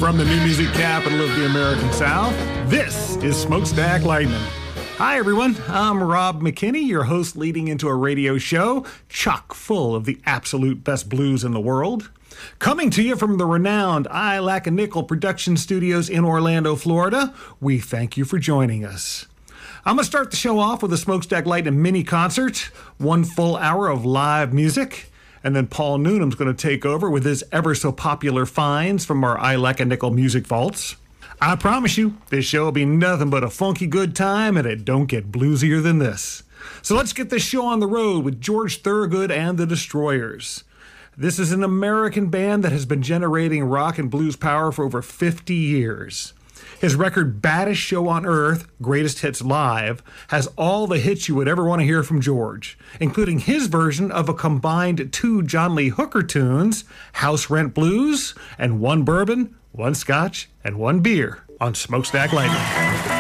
From the new music capital of the American South, this is Smokestack Lightning. Hi, everyone. I'm Rob McKinney, your host leading into a radio show chock full of the absolute best blues in the world. Coming to you from the renowned I Lack a Nickel production studios in Orlando, Florida, we thank you for joining us. I'm going to start the show off with a Smokestack Lightning mini concert, 1 full hour of live music. And then Paul Noonan's going to take over with his ever so popular finds from our I Lack a Nickel music vaults. I promise you, this show will be nothing but a funky good time, and it don't get bluesier than this. So let's get this show on the road with George Thorogood and the Destroyers. This is an American band that has been generating rock and blues power for over 50 years. His record Baddest Show on Earth, Greatest Hits Live, has all the hits you would ever want to hear from George, including his version of a combined 2 John Lee Hooker tunes, House Rent Blues, and 1 bourbon, 1 scotch, and 1 beer on Smokestack Lightning.